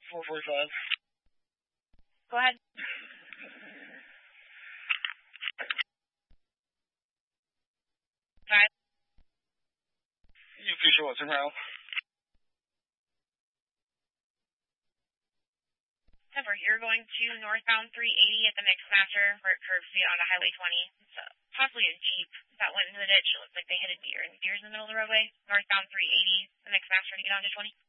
445. Go ahead. Five. You official what's in route? Temper, you're going to northbound 380 at the Mixmaster where it curves to get onto Highway 20. It's possibly a Jeep that went into the ditch. It looks like they hit a deer, and the deer's in the middle of the roadway. Northbound 380, the Mixmaster to get onto 20.